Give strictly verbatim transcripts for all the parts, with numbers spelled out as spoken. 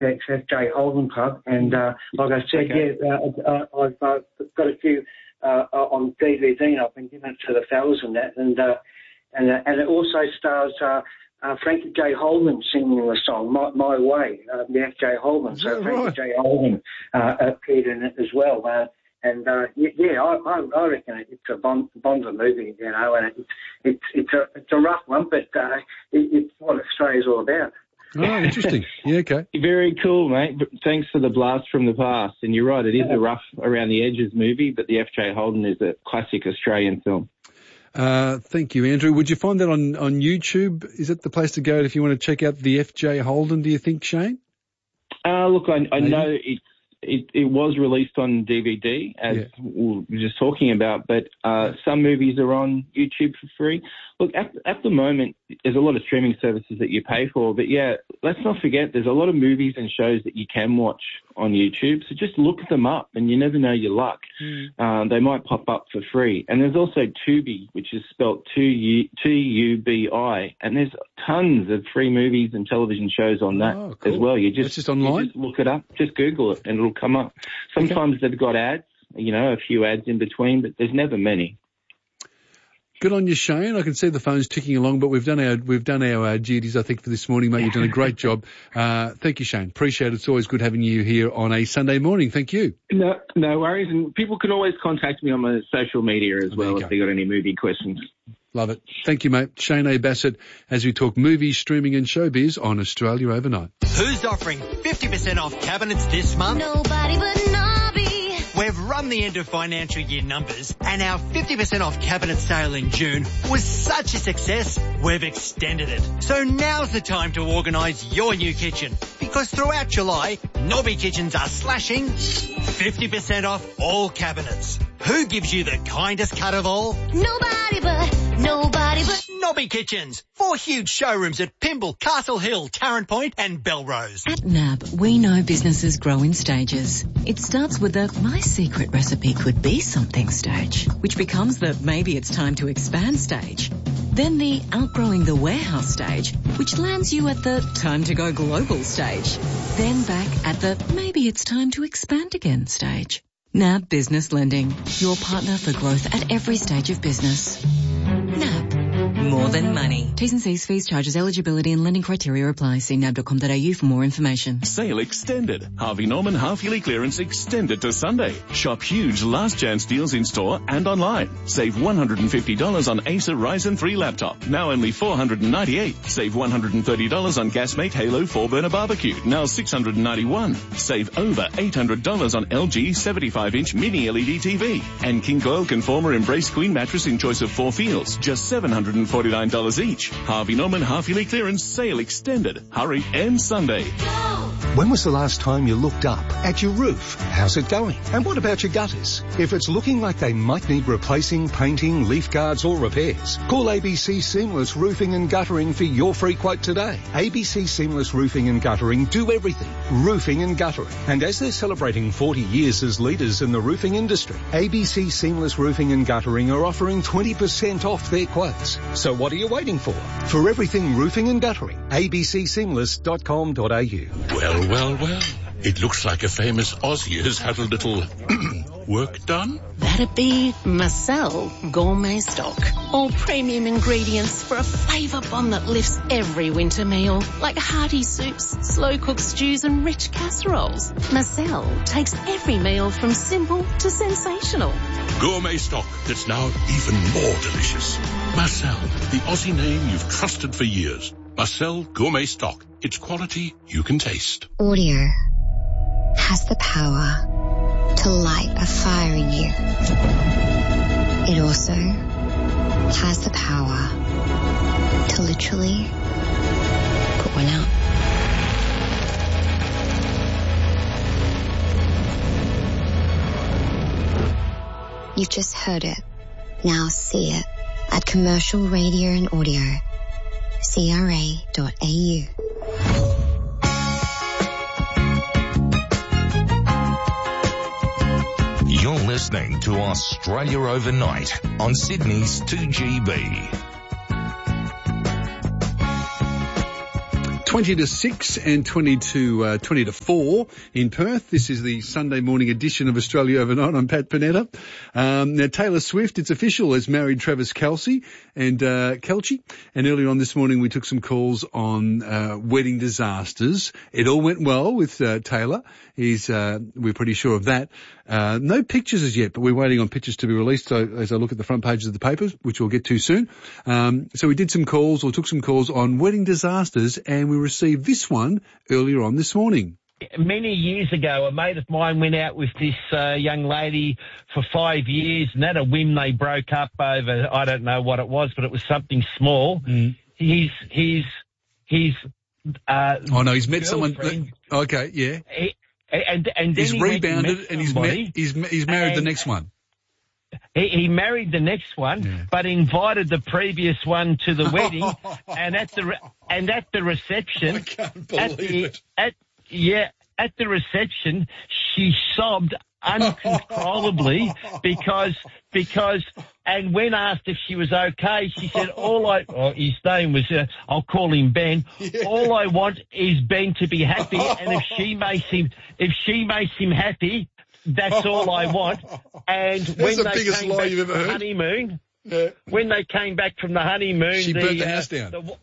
F J Holden Club, and uh, like I said, Okay. yeah, uh, uh, I've uh, got a few uh, on D V D, and I've been giving it to the fellas and that, and uh, and uh, and it also stars uh, uh, Frankie J Holden singing the song "My, My Way," uh, the F J Holden. Is So that Frankie right? J Holden uh, appeared in it as well. Uh, And, uh, yeah, I, I, I reckon it's a Bond, Bond movie, you know, and it's, it's, it's, a, it's a rough one, but uh, it, it's what Australia's all about. Oh, interesting. Yeah, okay. Very cool, mate. Thanks for the blast from the past. And you're right, it is a rough around the edges movie, but the F J Holden is a classic Australian film. Uh, thank you, Andrew. Would you find that on, on YouTube? Is that the place to go if you want to check out the F J Holden, do you think, Shane? Uh, look, I, I Maybe. know it's It, it was released on D V D, as Yeah. we were just talking about, but uh, some movies are on YouTube for free. Look, at, at the moment, there's a lot of streaming services that you pay for, but yeah, let's not forget there's a lot of movies and shows that you can watch on YouTube, so just look them up, and you never know your luck. Mm. Um, they might pop up for free. And there's also Tubi, which is spelt T U B I, and there's tons of free movies and television shows on that oh, cool. as well. You just, That's just online? You just look it up, just Google it, and it'll come up. Sometimes okay. they've got ads, you know, a few ads in between, but there's never many. Good on you, Shane. I can see the phone's ticking along, but we've done our we've done our uh, duties, I think, for this morning, mate. You've done a great job. Uh, thank you, Shane. Appreciate it. It's always good having you here on a Sunday morning. Thank you. No, no worries. And people can always contact me on my social media as oh, well if they got any movie questions. Love it. Thank you, mate. Shane A. Bassett, as we talk movies, streaming and showbiz on Australia Overnight. Who's offering fifty percent off cabinets this month? Nobody but Nobby. We've run the end of financial year numbers, and our fifty percent off cabinet sale in June was such a success, we've extended it. So now's the time to organise your new kitchen, because throughout July, Nobby Kitchens are slashing fifty percent off all cabinets. Who gives you the kindest cut of all? Nobody but, nobody but Nobby Kitchens. Four huge showrooms at Pymble, Castle Hill, Tarrant Point and Belrose. At N A B, we know businesses grow in stages. It starts with the my secret recipe could be something stage, which becomes the maybe it's time to expand stage. Then the outgrowing the warehouse stage, which lands you at the time to go global stage. Then back at the maybe it's time to expand again stage. N A B Business Lending, your partner for growth at every stage of business. N A B. More than money. T's and C's, fees, charges, eligibility and lending criteria apply. See nab dot com dot a u for more information. Sale extended. Harvey Norman half-yearly clearance extended to Sunday. Shop huge last chance deals in store and online. Save one hundred fifty dollars on Acer Ryzen three laptop. Now only four hundred ninety-eight dollars. Save one hundred thirty dollars on Gasmate Halo four burner barbecue. Now six hundred ninety-one dollars. Save over eight hundred dollars on L G seventy-five inch mini L E D T V. And King Coil Conformer Embrace Queen mattress in choice of four feels. Just seven hundred forty-nine dollars each. Harvey Norman half-yearly clearance sale extended. Hurry, ends Sunday. When was the last time you looked up at your roof? How's it going? And what about your gutters? If it's looking like they might need replacing, painting, leaf guards or repairs, call A B C Seamless Roofing and Guttering for your free quote today. A B C Seamless Roofing and Guttering do everything. Roofing and guttering. And as they're celebrating forty years as leaders in the roofing industry, A B C Seamless Roofing and Guttering are offering twenty percent off their quotes. So what are you waiting for? For everything roofing and guttering, a b c seamless dot com dot a u. Well, well, well. It looks like a famous Aussie has had a little work done. That'd be Marcel Gourmet Stock. All premium ingredients for a flavour bomb that lifts every winter meal, like hearty soups, slow-cooked stews and rich casseroles. Marcel takes every meal from simple to sensational. Gourmet stock that's now even more delicious. Marcel, the Aussie name you've trusted for years. Marcel Gourmet Stock. It's quality you can taste. Audio has the power to light a fire in you. It also has the power to literally put one out. You've just heard it. Now see it at Commercial Radio and Audio. C R A dot A U. You're listening to Australia Overnight on Sydney's two G B. twenty to six and twenty to, uh, twenty to four in Perth. This is the Sunday morning edition of Australia Overnight. I'm Pat Panetta. Um, now Taylor Swift, it's official, has married Travis Kelce and, uh, Kelce. And earlier on this morning we took some calls on, uh, wedding disasters. It all went well with, uh, Taylor. He's, uh, we're pretty sure of that. Uh, no pictures as yet, but we're waiting on pictures to be released. So as I look at the front pages of the papers, which we'll get to soon. Um, so we did some calls or took some calls on wedding disasters, and we received this one earlier on this morning. Many years ago, a mate of mine went out with this uh, young lady for five years, and at a whim they broke up over, I don't know what it was, but it was something small. Mm. He's, he's, he's, uh, oh no, he's met someone. Okay, yeah. He, and, and then he's he rebounded and, and he's met, he's, he's married the next one. He, he married the next one, yeah. but invited the previous one to the wedding, and at the, re- and at the reception, I can't believe at the, it. At, Yeah, at the reception, she sobbed uncontrollably because, because, and when asked if she was okay, she said, all I, oh, his name was, uh, I'll call him Ben, yeah. all I want is Ben to be happy, and if she makes him, if she makes him happy, that's all I want. And That's when the they biggest came lie back you've ever from the heard. honeymoon, Yeah. when they came back from the honeymoon, She the, burnt the uh, house down. the,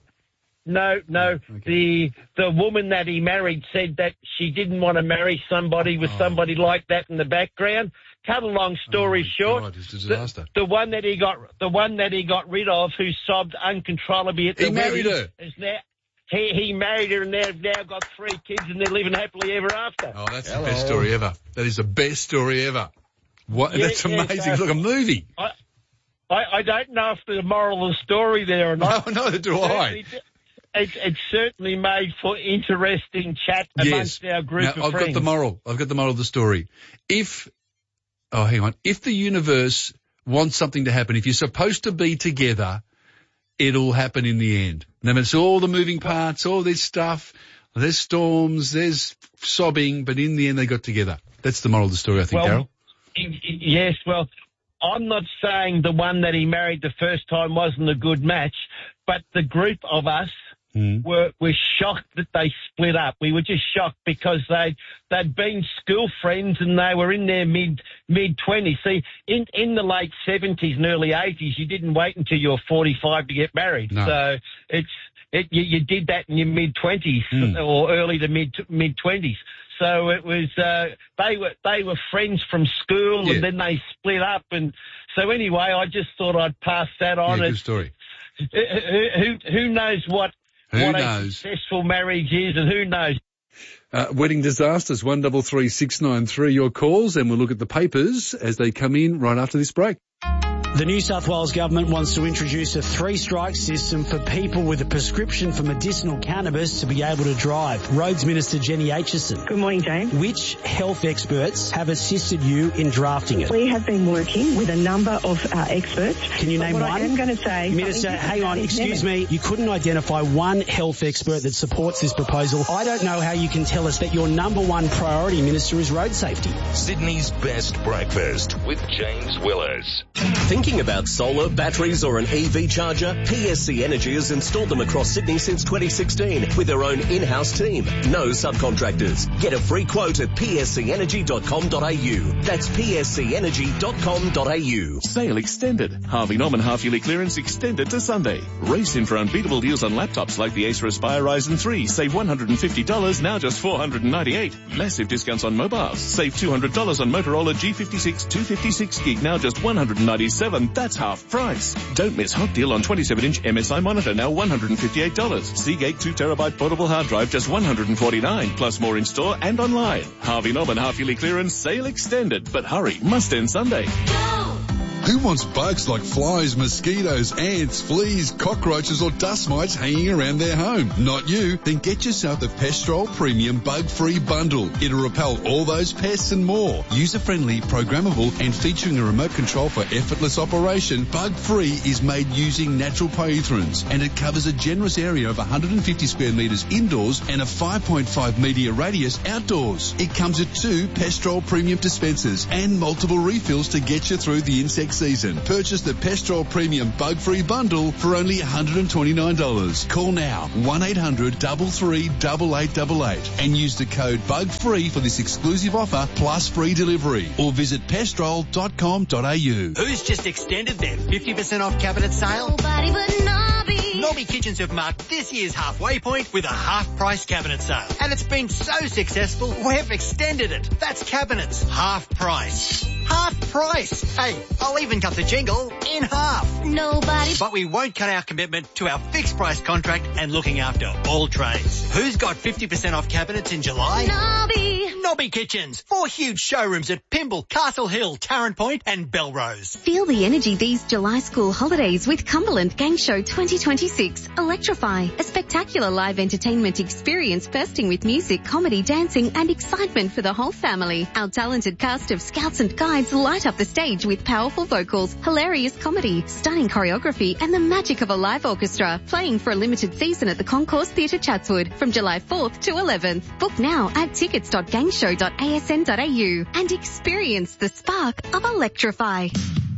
No, no. Okay. The the woman that he married said that she didn't want to marry somebody with Oh. somebody like that in the background. Cut a long story oh short, God, it's a disaster. The, the one that he got the one that he got rid of, who sobbed uncontrollably at the He married wedding, her. is now he he married her, and they've now got three kids, and they're living happily ever after. Oh, that's Hello. the best story ever. That is the best story ever. What? Yeah, that's yeah, amazing. so- It's like a movie. I, I I don't know if the moral of the story there or not. No, neither do I. It, it certainly made for interesting chat amongst Yes. our group Now, of I've friends. got the moral. I've got the moral of the story. If, oh, hang on. If the universe wants something to happen, if you're supposed to be together, it'll happen in the end. Now, it's all the moving parts, all this stuff. There's storms, there's sobbing, but in the end they got together. That's the moral of the story, I think, Well, Carol. y- y- Yes, well, I'm not saying the one that he married the first time wasn't a good match, but the group of us Mm. were were shocked that they split up. We were just shocked because they they'd been school friends and they were in their mid mid twenties. See, in in the late seventies and early eighties, you didn't wait until you were forty-five to get married. No. So it's it you, you did that in your mid twenties Mm. or early to mid mid twenties. So it was uh, they were they were friends from school, Yeah. and then they split up. And so anyway, I just thought I'd pass that on. Yeah, good It's- story. who, who, who knows what, Who what knows? a successful marriage is, and who knows? Uh, wedding disasters, one double three six nine three. Your calls, and we'll look at the papers as they come in right after this break. The New South Wales government wants to introduce a three-strike system for people with a prescription for medicinal cannabis to be able to drive. Roads Minister Jenny Aitchison. Good morning, James. Which health experts have assisted you in drafting it? We have been working with a number of uh, experts. Can you name what one? I am going to say... Minister, hang on, excuse me. You couldn't identify one health expert that supports this proposal. I don't know how you can tell us that your number one priority, Minister, is road safety. Sydney's best breakfast with James Willers. Thinking about solar, batteries or an E V charger? P S C Energy has installed them across Sydney since twenty sixteen with their own in-house team. No subcontractors. Get a free quote at p s c energy dot com dot a u. That's p s c energy dot com dot a u. Sale extended. Harvey Norman half-yearly clearance extended to Sunday. Race in for unbeatable deals on laptops like the Acer Aspire Ryzen three. Save one hundred fifty dollars, now just four hundred ninety-eight dollars. Massive discounts on mobiles. Save two hundred dollars on Motorola G fifty-six two fifty-six gig, now just one hundred ninety-seven dollars. That's half price. Don't miss hot deal on twenty-seven inch M S I monitor, now one hundred fifty-eight dollars. Seagate two terabyte portable hard drive, just one hundred forty-nine dollars. Plus more in store and online. Harvey Norman half-yearly clearance, sale extended. But hurry, must end Sunday. Who wants bugs like flies, mosquitoes, ants, fleas, cockroaches or dust mites hanging around their home? Not you. Then get yourself the Pestrol Premium Bug-Free Bundle. It'll repel all those pests and more. User-friendly, programmable and featuring a remote control for effortless operation, Bug-Free is made using natural poethrins and it covers a generous area of one hundred fifty square metres indoors and a five point five metre radius outdoors. It comes with two Pestrol Premium dispensers and multiple refills to get you through the insect season. Purchase the Pestrol Premium Bug-Free Bundle for only one hundred twenty-nine dollars. Call now, one eight hundred three three eight eight eight eight, and use the code BUGFREE for this exclusive offer plus free delivery. Or visit pestrol dot com dot a u. Who's just extended their fifty percent off cabinet sale? Nobody but Nobby. Nobby Kitchens have marked this year's halfway point with a half-price cabinet sale. And it's been so successful, we've extended it. That's cabinets, half price. Half price. Hey, I'll even cut the jingle in half. Nobody. But we won't cut our commitment to our fixed price contract and looking after all trades. Who's got fifty percent off cabinets in July? Nobby. Nobby Kitchens. Four huge showrooms at Pymble, Castle Hill, Tarrant Point and Belrose. Feel the energy these July school holidays with Cumberland Gang Show twenty twenty-six. Electrify, a spectacular live entertainment experience bursting with music, comedy, dancing and excitement for the whole family. Our talented cast of scouts and guides light up the stage with powerful vocals, hilarious comedy, stunning choreography and the magic of a live orchestra. Playing for a limited season at the Concourse Theatre Chatswood from July fourth to eleventh. Book now at tickets dot gangshow dot a s n dot a u and experience the spark of Electrify.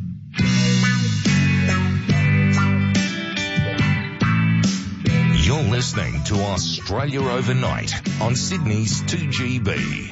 You're listening to Australia Overnight on Sydney's two G B.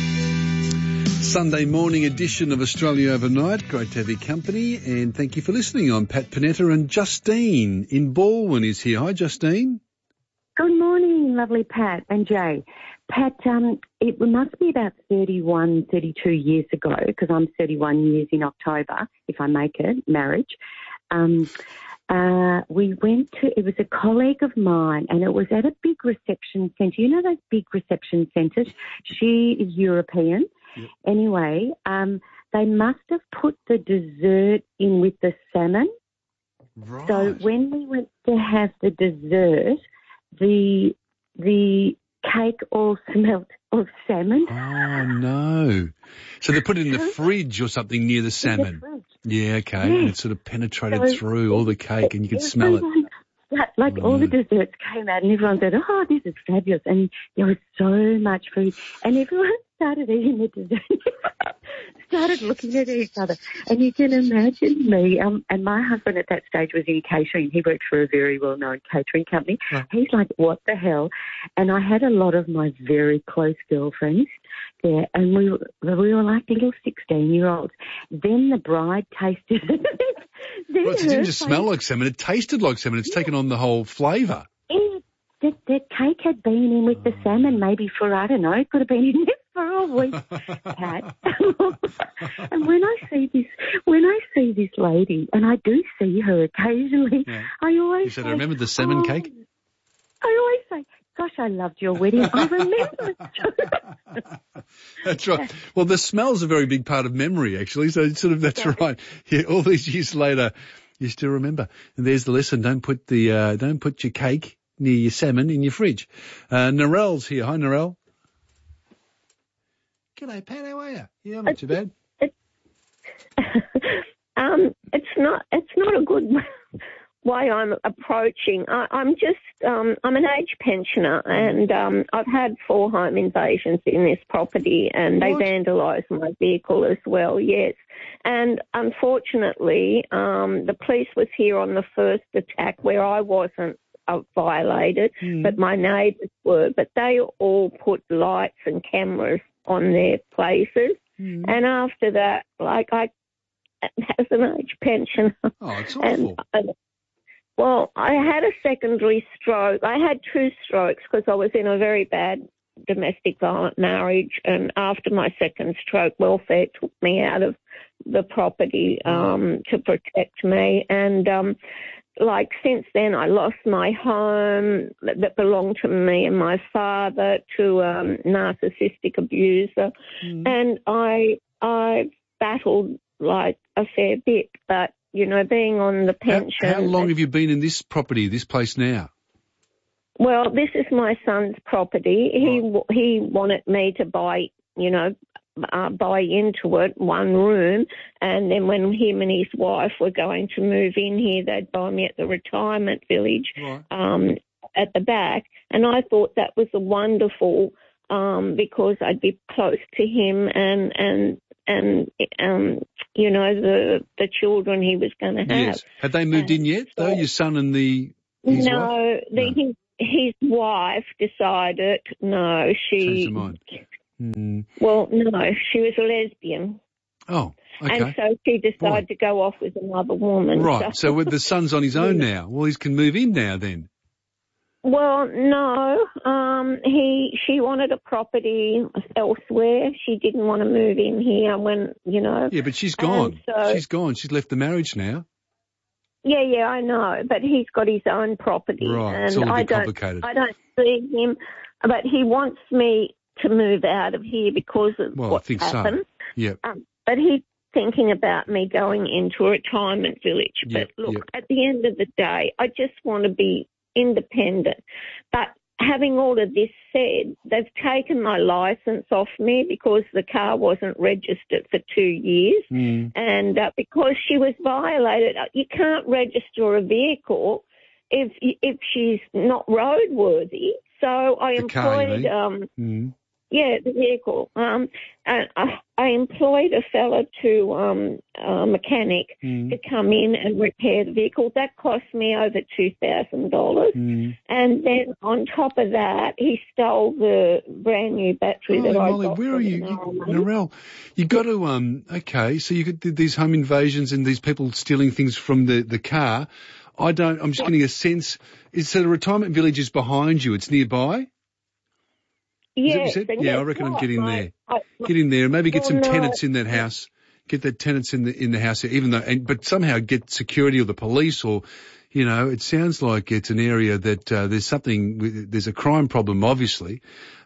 Sunday morning edition of Australia Overnight. Great to have your company and thank you for listening. I'm Pat Panetta and Justine in Baldwin is here. Hi, Justine. Good morning, lovely Pat and Jay. Pat, um, it must be about thirty-one, thirty-two years ago, because I'm thirty-one years in October, if I make it, marriage. Um, uh, we went to, it was a colleague of mine, and it was at a big reception centre. You know those big reception centres? She is European. Yep. Anyway, um, they must have put the dessert in with the salmon. Right. So when we went to have the dessert, the the cake all smelt of salmon. Oh, no. So they put it in the fridge or something near the salmon. The yeah, okay. Yeah. And it sort of penetrated So through all the cake and you could smell it. Like, like Oh, all no. the desserts came out and everyone said, oh, this is fabulous. And there was so much food. And everyone started eating the dessert. started looking at each other. And you can imagine me, um, and my husband at that stage was in catering. He worked for a very well-known catering company. Right. He's like, what the hell? And I had a lot of my very close girlfriends there, and we, we were like little sixteen-year-olds. Then the bride tasted it. Then Well, it her didn't just face- smell like salmon. It tasted like salmon. It's taken on the whole flavour. Yeah, the, the cake had been in with the salmon maybe for, I don't know, it could have been in there for a week, Pat. And when I see this, when I see this lady, and I do see her occasionally, Yeah. I always You said, say, I remember the salmon "Oh," cake? I always say, gosh, I loved your wedding. I remember it. That's right. Well, the smell's a very big part of memory, actually. So it's sort of, that's right. Yeah, all these years later, you still remember. And there's the lesson. Don't put the, uh, don't put your cake near your salmon in your fridge. Uh, Narelle's here. Hi, Narelle. G'day, Pat. How are you? Yeah, not too bad. Um, it's not. It's not a good way I'm approaching. I, I'm just. Um, I'm an age pensioner, and um, I've had four home invasions in this property, and they What? vandalised my vehicle as well. Yes, and unfortunately, um, the police was here on the first attack where I wasn't uh, violated, but my neighbours were. But they all put lights and cameras on their places, and after that, like I. As an age pensioner. Oh, it's awful. And, uh, well, I had a secondary stroke. I had two strokes because I was in a very bad domestic violent marriage, and after my second stroke, welfare took me out of the property um, to protect me. And, um, like, since then, I lost my home that, that belonged to me and my father to a um, narcissistic abuser. And I, I battled like a fair bit, but, you know, being on the pension. How, how long have you been in this property, this place now? Well, this is my son's property. He w he wanted me to buy, you know, uh, buy into it, one room, and then when him and his wife were going to move in here, they'd buy me at the retirement village um, at the back. And I thought that was a wonderful, um, because I'd be close to him and and and um, you know, the the children he was going to have. Yes. Had they moved in yet, though, your son and the his no, wife? The, his, his wife decided, no, she... Changed her mind. Mm. Well, no, she was a lesbian. Oh, okay. And so she decided Boy. to go off with another woman. Right, so, so with the son's on his own now. Well, he can move in now then. Well, no. Um, he she wanted a property elsewhere. She didn't want to move in here when, you know. Yeah, but she's gone. So, she's gone. She's left the marriage now. Yeah, yeah, I know. But he's got his own property. Right, and it's all a bit I don't, complicated. I don't see him, but he wants me to move out of here because of well, what's I think happened. So. Yep. Um, but he's thinking about me going into a retirement village. Yep, But look, yep. at the end of the day, I just want to be independent. But having all of this said, they've taken my licence off me because the car wasn't registered for two years. Mm. And uh, because she was violated, you can't register a vehicle if if she's not roadworthy. So I The car, you employed... mean? Um, Mm. Yeah, the vehicle. Um, and I, I employed a fella to um, a mechanic Mm. to come in and repair the vehicle. That cost me over two thousand dollars. Mm. And then on top of that, he stole the brand new battery Holy that I moly, got. where from are you, an you old man. Narelle? You got to um. Okay, so you got these home invasions and these people stealing things from the the car. I don't. I'm just getting a sense. Is so the retirement village is behind you? It's nearby. Is that what you Yes, said? and Yeah, I guess reckon I'd what? get in My- there. I- Get in there and maybe get Well, some no. tenants in that house. Get the tenants in the in the house, even though, and, but somehow get security or the police or, you know, it sounds like it's an area that uh, there's something. with- There's a crime problem, obviously.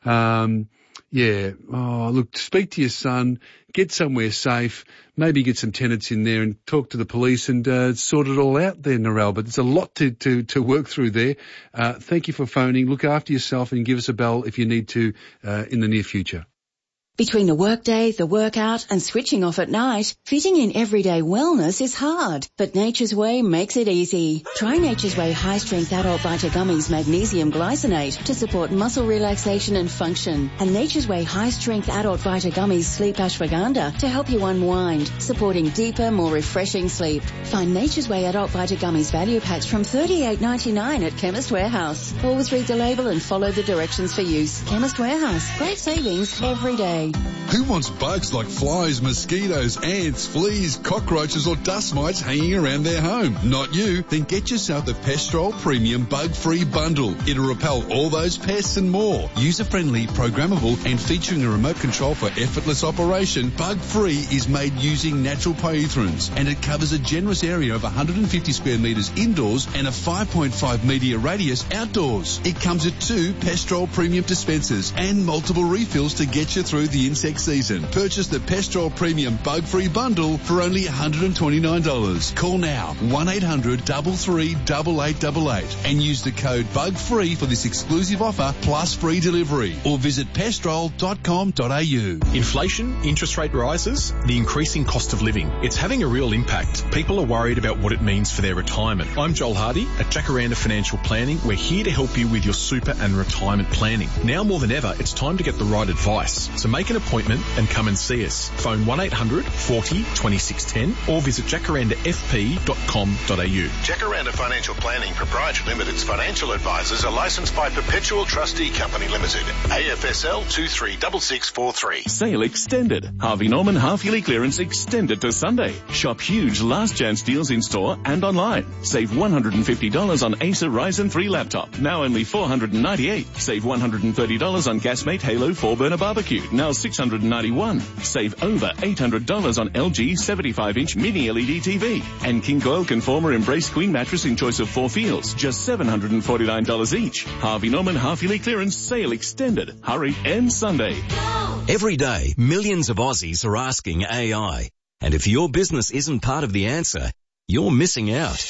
Um, yeah. Oh, look, speak to your son. Get somewhere safe. Maybe get some tenants in there and talk to the police and uh, sort it all out there, Narelle. But there's a lot to to to work through there. Uh, thank you for phoning. Look after yourself and give us a bell if you need to uh, in the near future. Between the workday, the workout and switching off at night, fitting in everyday wellness is hard, but Nature's Way makes it easy. Try Nature's Way High Strength Adult Vita Gummies Magnesium Glycinate to support muscle relaxation and function, and Nature's Way High Strength Adult Vita Gummies Sleep Ashwagandha to help you unwind, supporting deeper, more refreshing sleep. Find Nature's Way Adult Vita Gummies value packs from thirty-eight ninety-nine at Chemist Warehouse. Always read the label and follow the directions for use. Chemist Warehouse. Great savings every day. Who wants bugs like flies, mosquitoes, ants, fleas, cockroaches or dust mites hanging around their home? Not you. Then get yourself the Pestrol Premium Bug-Free Bundle. It'll repel all those pests and more. User-friendly, programmable and featuring a remote control for effortless operation, Bug-Free is made using natural pyrethrins and it covers a generous area of one hundred fifty square metres indoors and a five point five metre radius outdoors. It comes with two Pestrol Premium dispensers and multiple refills to get you through the insect season. Purchase the Pestrol Premium Bug-Free Bundle for only one hundred twenty-nine dollars. Call now one eight hundred three three eight eight eight eight and use the code BUGFREE for this exclusive offer plus free delivery or visit pestrol dot com dot a u. Inflation, interest rate rises, the increasing cost of living. It's having a real impact. People are worried about what it means for their retirement. I'm Joel Hardy at Jacaranda Financial Planning. We're here to help you with your super and retirement planning. Now more than ever, it's time to get the right advice. So make an appointment and come and see us. Phone one eight hundred forty twenty-six ten or visit jacaranda f p dot com dot a u. Jacaranda Financial Planning Proprietary Limited's financial advisors are licensed by Perpetual Trustee Company Limited, A F S L two three six six four three. Sale extended. Harvey Norman half-yearly clearance extended to Sunday. Shop huge last chance deals in store and online. Save one hundred fifty dollars on Acer Ryzen three laptop. Now only four hundred ninety-eight dollars. Save one hundred thirty dollars on Gasmate Halo four burner barbecue. Now six hundred ninety-one dollars. Save over eight hundred dollars on L G seventy-five inch mini L E D T V. And King Coil Conformer Embrace Queen mattress in choice of four feels. Just seven hundred forty-nine dollars each. Harvey Norman half-yearly clearance sale extended. Hurry, ends Sunday. Every day, millions of Aussies are asking A I. And if your business isn't part of the answer, you're missing out.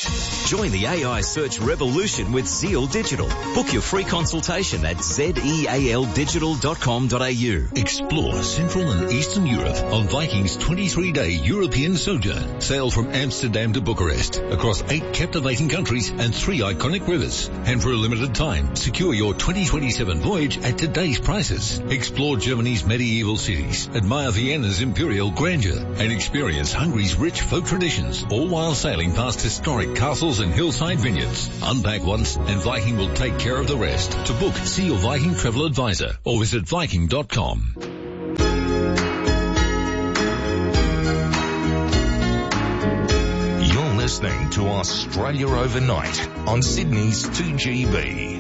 Join the A I search revolution with Zeal Digital. Book your free consultation at zeal digital dot com dot a u. Explore Central and Eastern Europe on Viking's twenty-three day European sojourn. Sail from Amsterdam to Bucharest across eight captivating countries and three iconic rivers. And for a limited time, secure your twenty twenty-seven voyage at today's prices. Explore Germany's medieval cities, admire Vienna's imperial grandeur, and experience Hungary's rich folk traditions, all while sailing past historic castles and hillside vineyards. Unpack once and Viking will take care of the rest. To book, see your Viking travel advisor or visit viking dot com. You're listening to Australia Overnight on Sydney's two G B.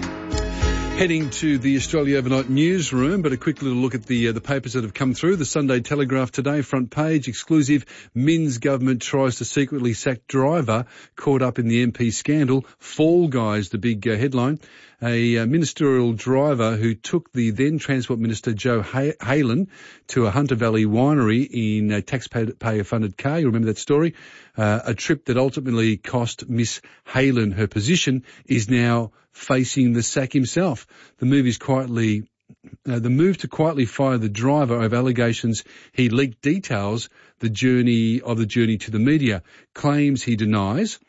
Heading to the Australia Overnight newsroom, but a quick little look at the uh, the papers that have come through. The Sunday Telegraph today, front page, exclusive, Minns government tries to secretly sack driver caught up in the M P scandal. Fall Guys, the big uh, headline. A uh, ministerial driver who took the then Transport Minister Joe Hay- Halen to a Hunter Valley winery in a taxpayer-funded car. You remember that story? Uh, a trip that ultimately cost Miss Halen her position is now facing the sack himself. The move is quietly, uh, the move to quietly fire the driver over allegations he leaked details the journey of the journey to the media. Claims he denies.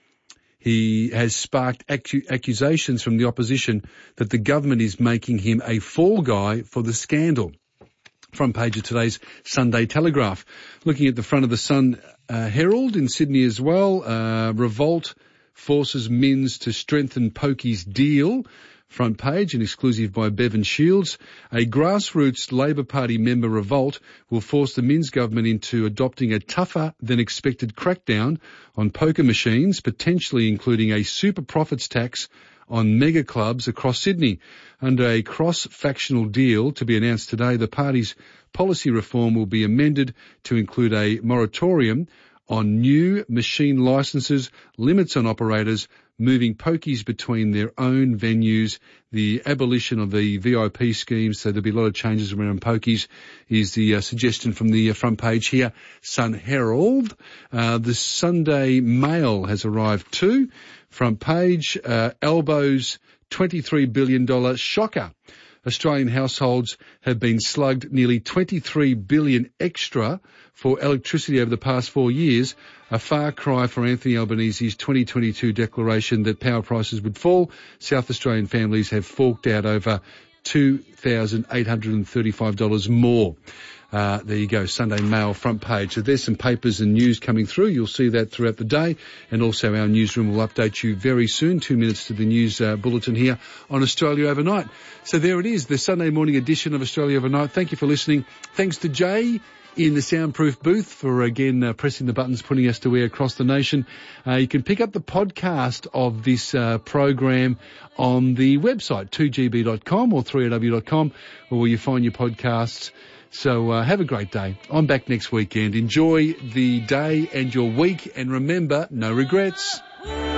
He has sparked accu- accusations from the opposition that the government is making him a fall guy for the scandal. Front page of today's Sunday Telegraph. Looking at the front of the Sun uh, Herald in Sydney as well, uh, revolt forces Minns to strengthen Pokey's deal. Front page, an exclusive by Bevan Shields. A grassroots Labor Party member revolt will force the Minns government into adopting a tougher than expected crackdown on poker machines, potentially including a super profits tax on mega clubs across Sydney. Under a cross-factional deal to be announced today, the party's policy reform will be amended to include a moratorium on new machine licences, limits on operators moving pokies between their own venues, the abolition of the V I P schemes, so there'll be a lot of changes around pokies, is the uh, suggestion from the uh, front page here. Sun Herald. Uh, the Sunday Mail has arrived too. Front page, uh, Albo's twenty-three billion dollars shocker. Australian households have been slugged nearly twenty-three billion dollars extra for electricity over the past four years, a far cry for Anthony Albanese's twenty twenty-two declaration that power prices would fall. South Australian families have forked out over two thousand eight hundred thirty-five dollars more. Uh, there you go, Sunday Mail front page. So there's some papers and news coming through. You'll see that throughout the day. And also our newsroom will update you very soon, two minutes to the news uh, bulletin here on Australia Overnight. So there it is, the Sunday morning edition of Australia Overnight. Thank you for listening. Thanks to Jay in the soundproof booth for, again, uh, pressing the buttons, putting us to air across the nation. Uh, you can pick up the podcast of this uh, program on the website, two g b dot com or three a w dot com, or where you find your podcasts. So uh, have a great day. I'm back next weekend. Enjoy the day and your week, and remember, no regrets.